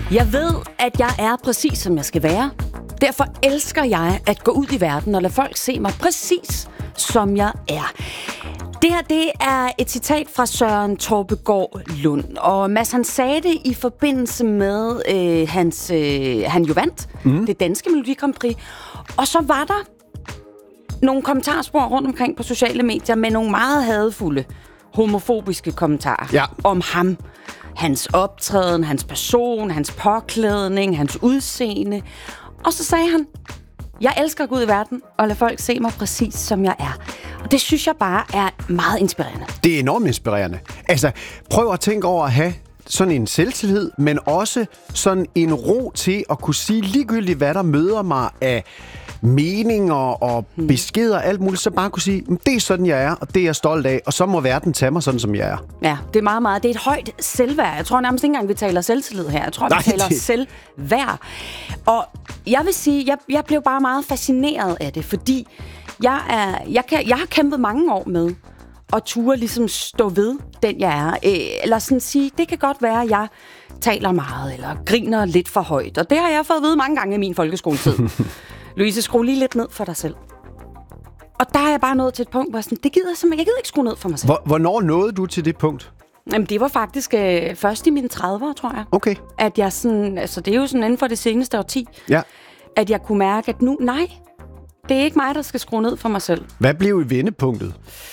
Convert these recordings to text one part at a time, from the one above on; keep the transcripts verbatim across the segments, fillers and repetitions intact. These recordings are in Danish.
Jeg ved, at jeg er præcis, som jeg skal være. Derfor elsker jeg at gå ud i verden og lade folk se mig præcis, som jeg er. Det her, det er et citat fra Søren Torpegaard Lund. Og Mads, han sagde det i forbindelse med, øh, hans, øh, han jo vandt mm. det danske Melodi Grand Prix. Og så var der nogle kommentarspor rundt omkring på sociale medier med nogle meget hadefulde, homofobiske kommentarer ja. om ham. Hans optræden, hans person, hans påklædning, hans udseende. Og så sagde han, jeg elsker at gå ud i verden og lade folk se mig præcis, som jeg er. Og det synes jeg bare er meget inspirerende. Det er enormt inspirerende. Altså, prøv at tænke over at have sådan en selvtillid, men også sådan en ro til at kunne sige ligegyldigt, hvad der møder mig af meninger og beskeder og alt muligt, så bare kunne sige, det er sådan, jeg er, og det er jeg stolt af, og så må verden tage mig sådan, som jeg er. Ja, det er meget, meget. Det er et højt selvværd. Jeg tror nærmest ikke engang, vi taler selvtillid her. Jeg tror, vi Nej, taler det... selvværd. Og jeg vil sige, jeg, jeg blev bare meget fascineret af det, fordi jeg, er, jeg, kan, jeg har kæmpet mange år med at ture ligesom stå ved den, jeg er. Eller sådan sige, det kan godt være, at jeg taler meget, eller griner lidt for højt. Og det har jeg fået at vide mange gange i min folkeskoletid. Louise, skru lige lidt ned for dig selv. Og der er jeg bare nået til et punkt, hvor jeg sådan, det gider jeg simpelthen, jeg gider ikke skrue ned for mig selv. Hvornår nåede du til det punkt? Jamen, det var faktisk øh, først i mine tredivere, tror jeg. Okay. At jeg sådan, altså det er jo sådan inden for det seneste årti, ja. at jeg kunne mærke, at nu, nej, det er ikke mig, der skal skrue ned for mig selv. Hvad blev i vendepunktet?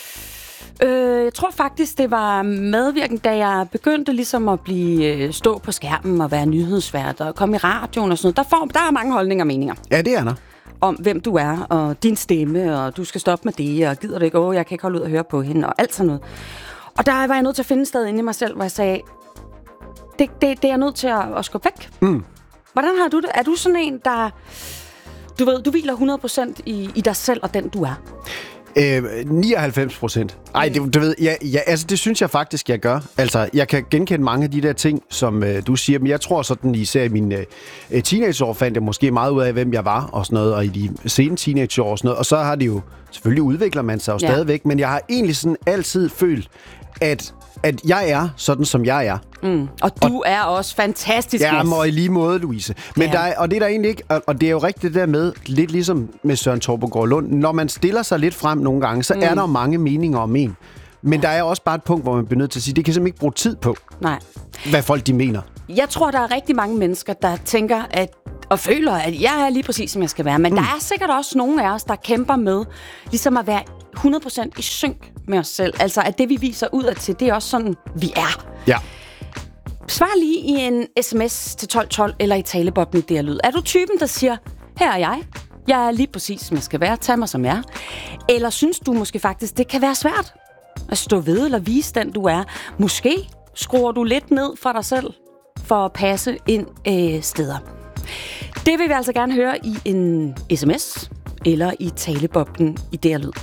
Øh, jeg tror faktisk, det var medvirkende, da jeg begyndte ligesom at blive stå på skærmen og være nyhedsvært og komme i radioen og sådan noget. Der, får, der er mange holdninger og meninger. Ja, det er der. Om hvem du er, og din stemme, og du skal stoppe med det, og gider du ikke, åh, jeg kan ikke holde ud og høre på hende, og alt sådan noget. Og der var jeg nødt til at finde et sted inde i mig selv, hvor jeg sagde, det, det, det er jeg nødt til at, at skubbe væk. Mm. Hvordan har du det? Er du sådan en, der, du ved, du hviler hundrede procent i, i dig selv og den, du er? Øh, nioghalvfems procent. Ej, det, du ved, ja, ja, altså, det synes jeg faktisk, jeg gør. Altså, jeg kan genkende mange af de der ting, som øh, du siger, men jeg tror sådan, især i mine øh, teenageår fandt jeg måske meget ud af, hvem jeg var og sådan noget, og i de sene teenageår og sådan noget, og så har det jo, selvfølgelig udvikler man sig jo ja. stadigvæk, men jeg har egentlig sådan altid følt, at at jeg er sådan, som jeg er. Mm. Og du og, er også fantastisk. Ja, og i lige måde, Louise. Men ja. der er, og det er der egentlig ikke, og, og det er jo rigtigt det der med, lidt ligesom med Søren Torpegaard Lund, når man stiller sig lidt frem nogle gange, så mm. er der mange meninger om en. Men ja. der er også bare et punkt, hvor man bliver nødt til at sige, det kan simpelthen ikke bruge tid på, Nej. hvad folk de mener. Jeg tror, der er rigtig mange mennesker, der tænker at, og føler, at jeg er lige præcis, som jeg skal være. Men mm. der er sikkert også nogle af os, der kæmper med ligesom at være hundrede procent i synk med os selv. Altså, at det, vi viser udad til, det er også sådan, vi er. Ja. Svar lige i en sms til tolv tolv eller i taleboblen i D R Lyd. Er du typen, der siger, her er jeg. Jeg er lige præcis, som jeg skal være. Tag mig, som jeg er. Eller synes du måske faktisk, det kan være svært at stå ved eller vise den, du er? Måske skruer du lidt ned for dig selv for at passe ind øh, steder. Det vil vi altså gerne høre i en sms eller i taleboblen i D R Lyd.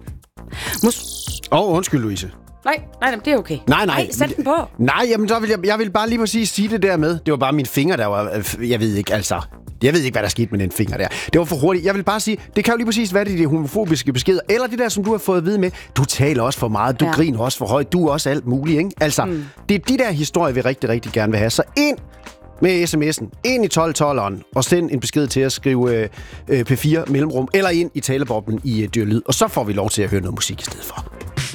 Mås- Åh, oh, undskyld, Louise. Nej, nej, det er okay. Nej, nej. Nej, sæt den på. Nej, jamen, så vil jeg, jeg vil bare lige præcis sige det der med. Det var bare mine fingre, der var... Jeg ved ikke, altså... Jeg ved ikke, hvad der skete med den finger der. Det var for hurtigt. Jeg vil bare sige, det kan jo lige præcis være det, de homofobiske beskeder. Eller det der, som du har fået at vide med. Du taler også for meget. Du ja. griner også for højt. Du er også alt muligt, ikke? Altså, mm. det er de der historier, vi rigtig, rigtig gerne vil have. Så ind med sms'en. Ind i tolv tolveren. Og send en besked til at skrive øh, P fire mellemrum. Eller ind i taleboblen i øh, D R Lyd. Og så får vi lov til at høre noget musik i stedet for.